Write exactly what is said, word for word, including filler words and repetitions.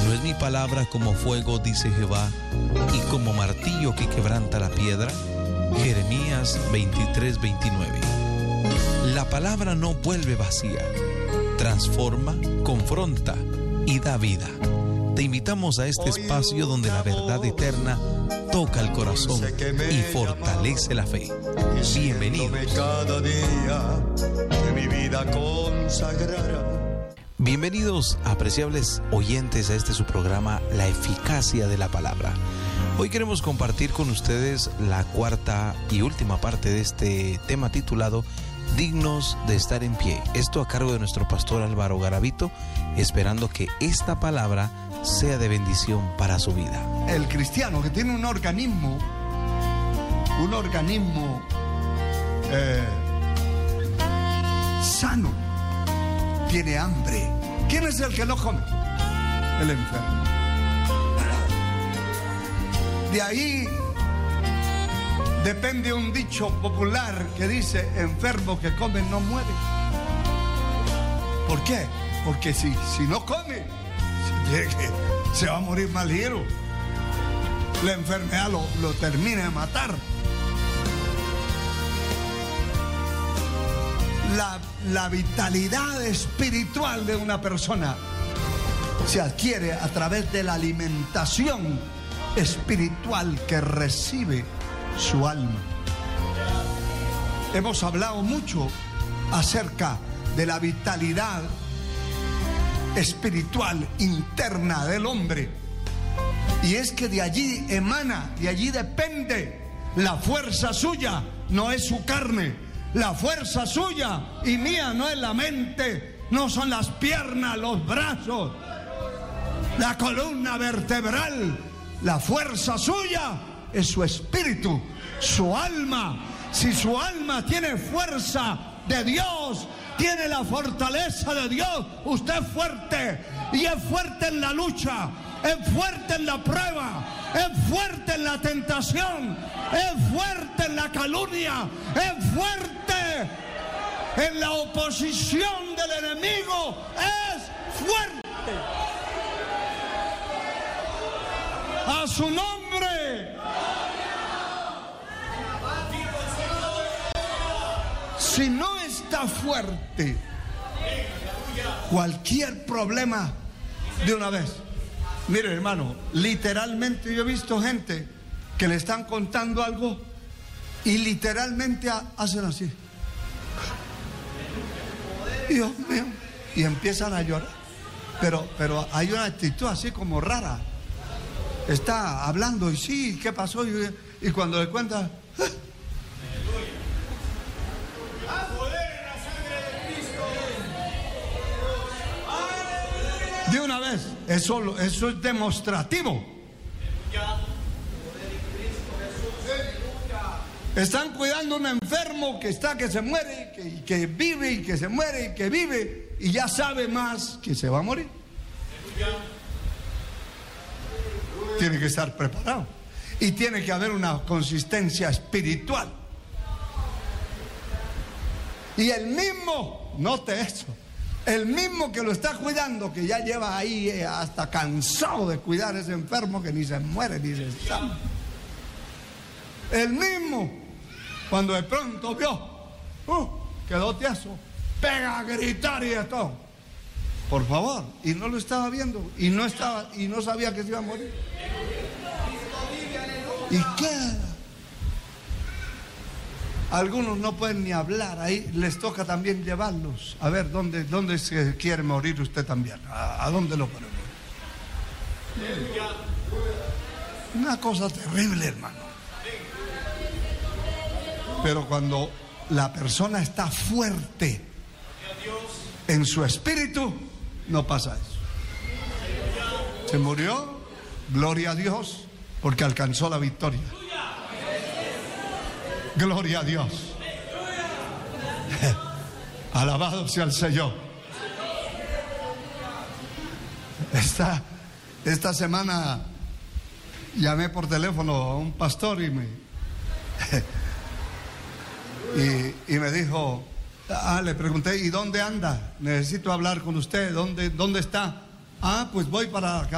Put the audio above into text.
¿No es mi palabra como fuego, dice Jehová, y como martillo que quebranta la piedra? Jeremías veintitrés, veintinueve. La palabra no vuelve vacía, transforma, confronta y da vida. Te invitamos a este espacio donde la verdad eterna toca el corazón y fortalece la fe. Bienvenidos. Cada día de mi vida consagrará. Bienvenidos, apreciables oyentes, a este su programa, La Eficacia de la Palabra. Hoy queremos compartir con ustedes la cuarta y última parte de este tema titulado Dignos de estar en pie. Esto a cargo de nuestro pastor Álvaro Garavito, esperando que esta palabra sea de bendición para su vida. El cristiano que tiene un organismo, un organismo eh, sano, tiene hambre. ¿Quién es el que no come? El enfermo. De ahí depende un dicho popular que dice: enfermo que come no muere. ¿Por qué? Porque si, si no come, se va a morir mal ligero. La enfermedad lo, lo termina de matar. La, la vitalidad espiritual de una persona se adquiere a través de la alimentación espiritual que recibe su alma. Hemos hablado mucho acerca de la vitalidad espiritual interna del hombre, y es que de allí emana, de allí depende la fuerza suya, no es su carne. La fuerza suya y mía no es la mente, no son las piernas, los brazos, la columna vertebral. La fuerza suya es su espíritu, su alma. Si su alma tiene fuerza de Dios, tiene la fortaleza de Dios, usted es fuerte, y es fuerte en la lucha, es fuerte en la prueba, es fuerte en la tentación, es fuerte en la calumnia, es fuerte en la oposición del enemigo, es fuerte. A su nombre. Si no está fuerte, cualquier problema de una vez. Mire, hermano, literalmente yo he visto gente que le están contando algo y literalmente hacen así. Dios mío. Y empiezan a llorar. Pero, pero hay una actitud así como rara. Está hablando y sí, ¿qué pasó? Y, y cuando le cuenta, ¡ah! De una vez, eso, eso es demostrativo. Están cuidando a un enfermo que está, que se muere, que, que vive y que se muere y que vive, y ya sabe más que se va a morir. Tiene que estar preparado y tiene que haber una consistencia espiritual. Y el mismo, note eso, el mismo que lo está cuidando, que ya lleva ahí eh, hasta cansado de cuidar a ese enfermo que ni se muere ni se sana. El mismo, cuando de pronto vio, uh, quedó tieso, pega a gritar y de todo. Por favor, y no lo estaba viendo, y no estaba, y no sabía que se iba a morir. ¿Y qué? Algunos no pueden ni hablar, ahí les toca también llevarlos. A ver, ¿dónde, dónde se quiere morir usted también? ¿A, a dónde lo puede morir? Una cosa terrible, hermano. Pero cuando la persona está fuerte en su espíritu, no pasa eso. Se murió, gloria a Dios, porque alcanzó la victoria. Gloria a Dios. Alabado sea el Señor. Esta, esta semana llamé por teléfono a un pastor y me y, y me dijo, ah, le pregunté, ¿y dónde anda? Necesito hablar con usted. ¿Dónde, dónde está? Ah, pues voy para